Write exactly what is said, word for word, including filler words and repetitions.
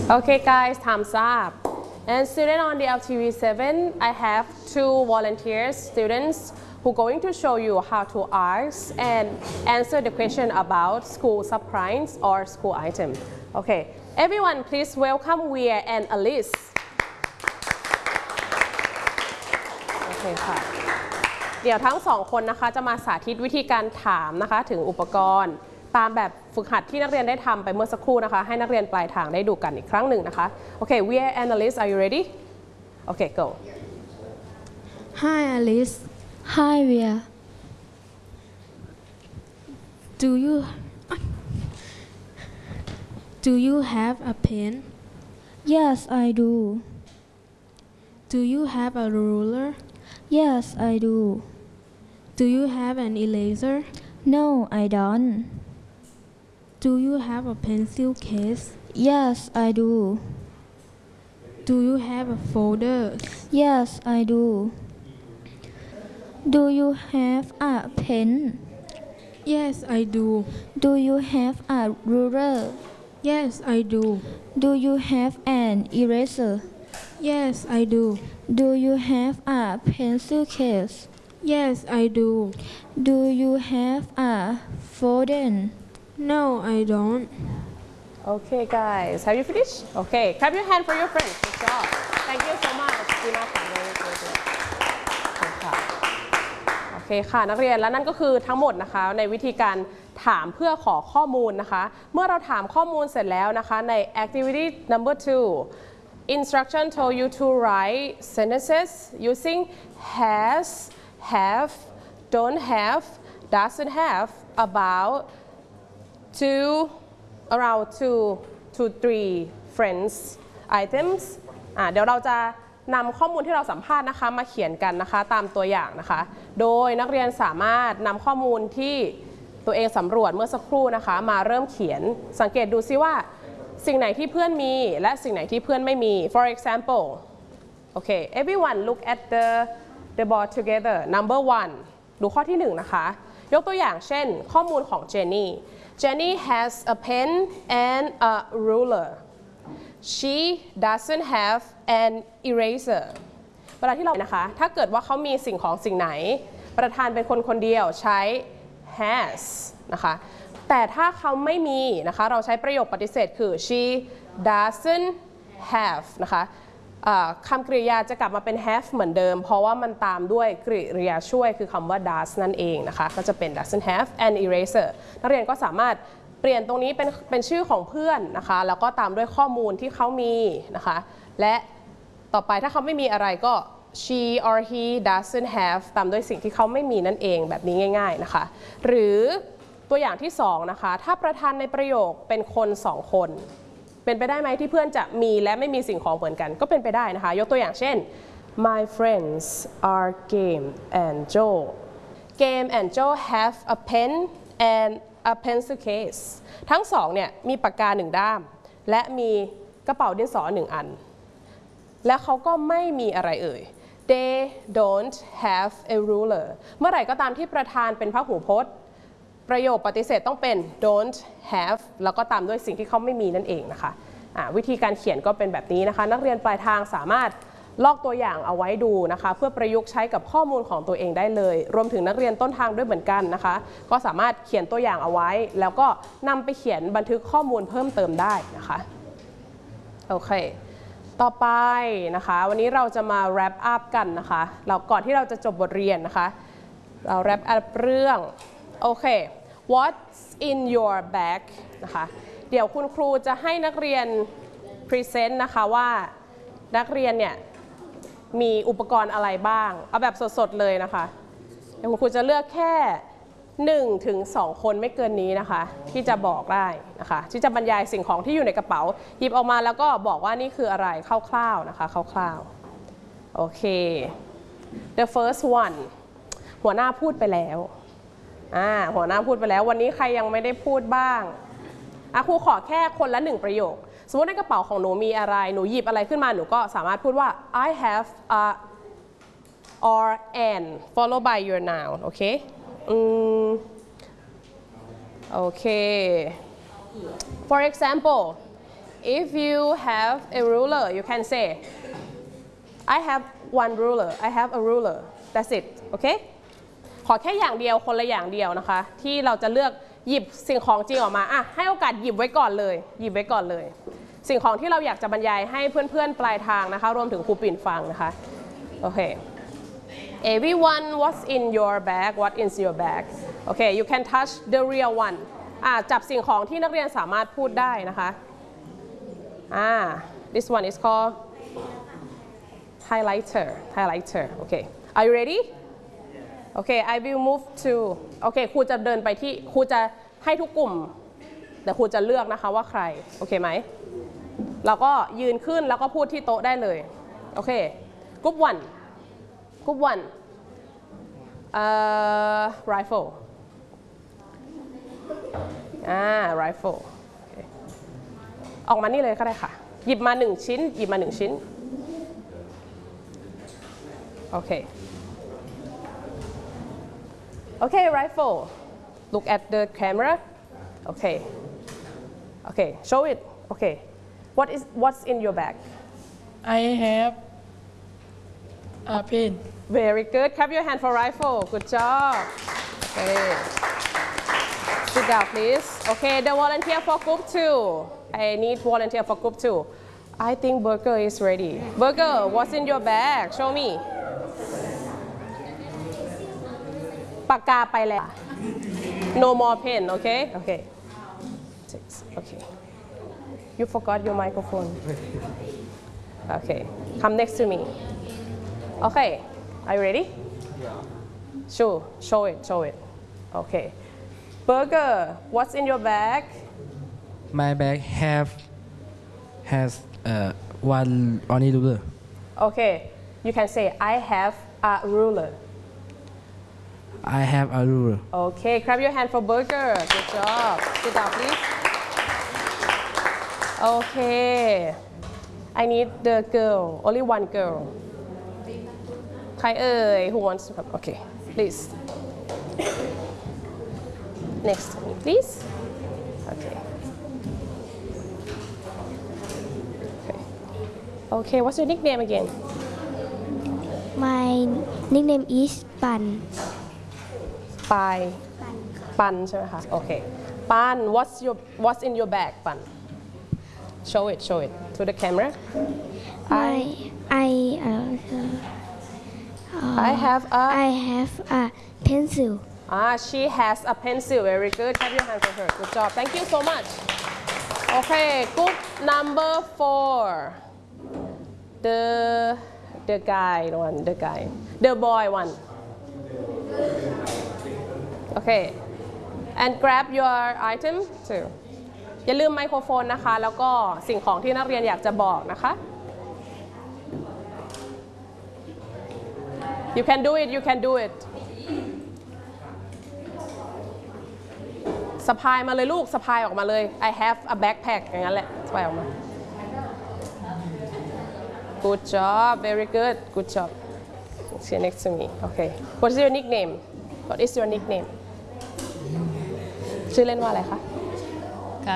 Okay guys, time's up. And student on the L T V seven, I have two volunteers, students, who are going to show you how to ask and answer the question about school supplies or school item. Okay, everyone please welcome Weir and Alice. Okay ค่ะ เดี๋ยวทั้งสองคนนะคะจะมาสาธิตวิธีการถามนะคะถึงอุปกรณ์ตามแบบฝึกหัดที่นักเรียนได้ทำไปเมื่อสักครู่นะคะให้นักเรียนปลายทางได้ดูกันอีกครั้งหนึ่งนะคะโอเค Weir and Alice, are you ready? Okay, go. Hi Alice. Hi Weir. Do you Do you have a pen? Yes, I do. Do you have a ruler? Yes, I do. Do you have an eraser? No, I don't. Do you have a pencil case? Yes, I do. Do you have a folder? Yes, I do. Do you have a pen? Yes, I do. Do you have a ruler? Yes, I do. Do you have an eraser? Yes, I do. Do you have a pencil case? Yes, I do. Do you have a folder? No, I don't. Okay guys, have you finished? Okay, clap your hand for your friends. Good job. Thank you so much. ดีมากค่ะ very good. ค่ะโอเคค่ะนักเรียนและนั่นก็คือทั้งหมดนะคะในวิธีการถามเพื่อขอข้อมูลนะคะเมื่อเราถามข้อมูลเสร็จแล้วนะคะใน activity number two instruction told you to write sentences using has, have, don't have, doesn't have about two around two to three friends items อ่าเดี๋ยวเราจะนำข้อมูลที่เราสัมภาษณ์นะคะมาเขียนกันนะคะตามตัวอย่างนะคะโดยนักเรียนสามารถนำข้อมูลที่ตัวเองสำรวจเมื่อสักครู่นะคะมาเริ่มเขียนสังเกตดูซิว่าสิ่งไหนที่เพื่อนมีและสิ่งไหนที่เพื่อนไม่มี for example okay everyone look at the the board together number one ดูข้อที่หนึ่งนะคะยกตัวอย่างเช่นข้อมูลของเจนนี่ Jenny has a pen and a ruler she doesn't have an eraser เวลาที่เรานะคะถ้าเกิดว่าเขามีสิ่งของสิ่งไหนประธานเป็นคนคนเดียวใช้ has นะคะแต่ถ้าเขาไม่มีนะคะเราใช้ประโยคปฏิเสธคือ she doesn't have นะคะคำกริยาจะกลับมาเป็น have เหมือนเดิมเพราะว่ามันตามด้วยกริยาช่วยคือคำว่า does นั่นเองนะคะก็จะเป็น doesn't have an eraser นักเรียนก็สามารถเปลี่ยนตรงนี้เป็นเป็นชื่อของเพื่อนนะคะแล้วก็ตามด้วยข้อมูลที่เขามีนะคะและต่อไปถ้าเขาไม่มีอะไรก็ she or he doesn't have ตามด้วยสิ่งที่เขาไม่มีนั่นเองแบบนี้ง่ายๆนะคะหรือตัวอย่างที่สองนะคะถ้าประธานในประโยคเป็นคนสองคนเป็นไปได้ไหมที่เพื่อนจะมีและไม่มีสิ่งของเหมือนกันก็เป็นไปได้นะคะยกตัวอย่างเช่น my friends are Game and Joe Game and Joe have a pen and a pencil case ทั้งสองเนี่ยมีปากกาหนึ่งด้ามและมีกระเป๋าดินสอหนึ่งอันและเขาก็ไม่มีอะไรเอ่ย they don't have a ruler เมื่อไหร่ก็ตามที่ประธานเป็นพหูพจน์ประโยคปฏิเสธต้องเป็น don't have แล้วก็ตามด้วยสิ่งที่เขาไม่มีนั่นเองนะคะะวิธีการเขียนก็เป็นแบบนี้นะคะนักเรียนปลายทางสามารถลอกตัวอย่างเอาไว้ดูนะคะเพื่อประยุกต์ใช้กับข้อมูลของตัวเองได้เลยรวมถึงนักเรียนต้นทางด้วยเหมือนกันนะคะก็สามารถเขียนตัวอย่างเอาไว้แล้วก็นำไปเขียนบันทึกข้อมูลเพิ่มเติมได้นะคะโอเคต่อไปนะคะวันนี้เราจะมา wrap up กันนะคะเราก่อนที่เราจะจบบทเรียนนะคะเรา wrap up เรื่องโอเค what's in your bag นะคะเดี๋ยวคุณครูจะให้นักเรียน present นะคะว่านักเรียนเนี่ยมีอุปกรณ์อะไรบ้างเอาแบบสดๆเลยนะคะเดี๋ยวคุณครูจะเลือกแค่หนึ่งถึงสองคนไม่เกินนี้นะคะที่จะบอกได้นะคะที่จะบรรยายสิ่งของที่อยู่ในกระเป๋าหยิบออกมาแล้วก็บอกว่านี่คืออะไรคร่าวๆนะคะคร่าวๆโอเค the first one หัวหน้าพูดไปแล้วอ่าหัวหน้าพูดไปแล้ววันนี้ใครยังไม่ได้พูดบ้างอ่ะครูขอแค่คนละหนึ่งประโยคสมมติในกระเป๋าของหนูมีอะไรหนูหยิบอะไรขึ้นมาหนูก็สามารถพูดว่า I have a or an followed by your noun โอเคอืมโอเค for example if you have a ruler you can say I have one ruler I have a ruler that's it โอเคขอแค่อย่างเดียวคนละอย่างเดียวนะคะที่เราจะเลือกหยิบสิ่งของจริงออกมาอ่ะให้โอกาสหยิบไว้ก่อนเลยหยิบไว้ก่อนเลยสิ่งของที่เราอยากจะบรรยายให้เพื่อนๆปลายทางนะคะรวมถึงครูปิ่นฟังนะคะโอเค everyone what's in your bag what is your bag okay you can touch the real one อ่ะจับสิ่งของที่นักเรียนสามารถพูดได้นะคะอ่า this one is called highlighter highlighter okay are you ready okay I will move to โอเคครูจะเดินไปที่ครูจะให้ทุกกลุ่มแต่ครูจะเลือกนะคะว่าใครโอเคไหมเราก็ยืนขึ้นแล้วก็พูดที่โต๊ะได้เลยโอเคกรุ๊ปวันกรุ๊ปวันเอ่อ rifle อ่า rifle ออกมานี่เลยก็ได้ค่ะหยิบมาหนึ่งชิ้นหยิบมาหนึ่งชิ้นโอเคOkay, rifle. Look at the camera. Okay. Okay, show it. Okay. What is what's in your bag? I have a pen. Very good. Clap your hand for rifle. Good job. Okay. Sit down, please. Okay, the volunteer for group two. I need volunteer for group two. I think Burger is ready. Burger, what's in your bag? Show me. ปากกาไปแล้ว no more pen okay okay okay you forgot your microphone okay come next to me okay are you ready show show it show it okay Burger what's in your bag My bag have has uh, one only ruler okay you can say I have a ruler I have a ruler. Okay, clap your hand for Burger. Good job. Sit down, please. Okay. I need the girl. Only one girl. ใครเอ่ย Who wants to come? Okay, please. Next to me, please. Okay. Okay. Okay, what's your nickname again? My nickname is Pan. ปายปันใช่ไหมคะโอเคปัน what's your what's in your bag ปัน show it show it to the camera I I uh, I have a I have a pencil. ah she has a pencil very good clap your hand for her good job thank you so much okay group number four the the guy one the guy the boy one Okay and grab your item too อย่าลืมไมโครโฟนนะคะแล้วก็สิ่งของที่นักเรียนอยากจะบอกนะคะ You can do it you can do it สะพายมาเลยลูกสะพายออกมาเลย I have a backpack อย่างนั้นแหละสะพายออกมา Good job very good good job sit next to me okay what is your nickname what is your nickname ชื่อเล่นว่าอะไรคะ